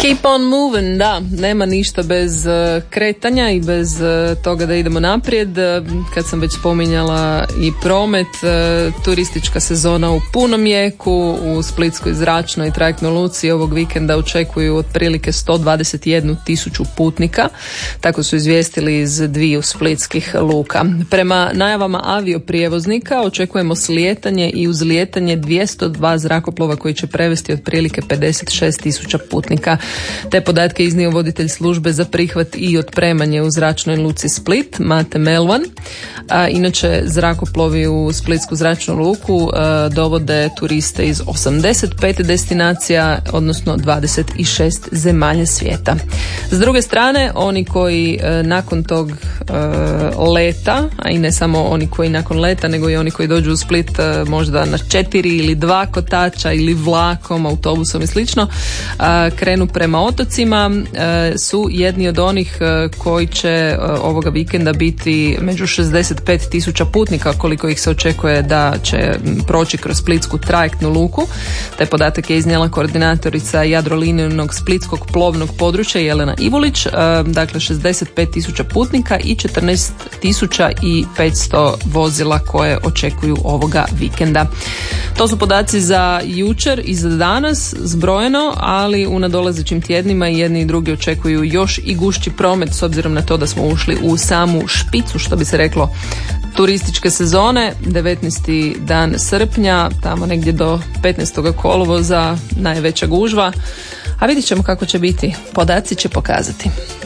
Keep on moving, da, nema ništa bez kretanja i bez toga da idemo naprijed. Kad sam već spominjala i promet, turistička sezona u punom jeku, u Splitskoj zračnoj i trajektnoj luci ovog vikenda očekuju otprilike 121.000 putnika, tako su izvijestili iz dviju splitskih luka. Prema najavama avioprijevoznika očekujemo slijetanje i uzlijetanje 202 zrakoplova koji će prevesti otprilike 56.000 putnika. Te podatke iznio voditelj službe za prihvat i otpremanje u zračnoj luci Split, Mate Melvan. Inače, zrakoplovi u Splitsku zračnu luku dovode turiste iz 85 destinacija, odnosno 26 zemalja svijeta. S druge strane, oni koji nakon tog leta, a i ne samo oni koji nakon leta, nego i oni koji dođu u Split možda na 4 ili 2 kotača ili vlakom, autobusom i slično, krenu prema otocima, su jedni od onih koji će ovoga vikenda biti među 65.000 putnika koliko ih se očekuje da će proći kroz splitsku trajektnu luku. Taj podatak je iznijela koordinatorica Jadrolinijnog splitskog plovnog područja Jelena Ivulić. Dakle, 65.000 putnika i 14.500 vozila koje očekuju ovoga vikenda. To su podaci za jučer i za danas zbrojeno, ali u nadolazećim tjednima i jedni i drugi očekuju još i gušći promet s obzirom na to da smo ušli u samu špicu, što bi se reklo, turističke sezone. 19. dan srpnja, tamo negdje do 15. kolovoza najveća gužva, a vidjet ćemo kako će biti. Podaci će pokazati.